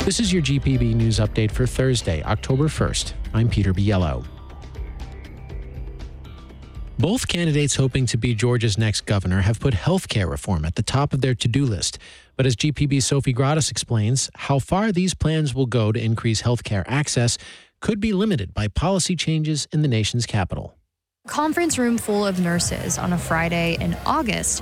This is your GPB News Update for Thursday, October 1st. I'm Peter Biello. Both candidates hoping to be Georgia's next governor have put health care reform at the top of their to-do list. But as GPB's Sophie Gratis explains, how far these plans will go to increase health care access could be limited by policy changes in the nation's capital. Conference room full of nurses on a Friday in August